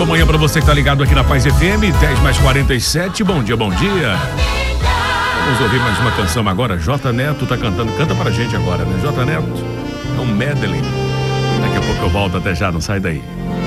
manhã pra você que tá ligado aqui na Paz FM, 10:47. Bom dia, bom dia. Vamos ouvir mais uma canção agora. J Neto tá cantando, canta pra gente agora, né? J Neto, é um medley. Daqui a pouco eu volto, até já, não sai daí.